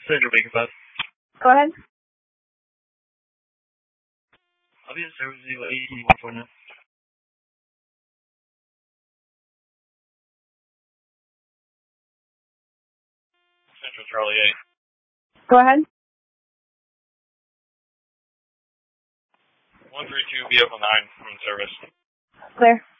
Central Beacon 5. Go ahead. I'll be in service with you at 149. Central Charlie 8. Go ahead. 132 vehicle 9 from service. Clear.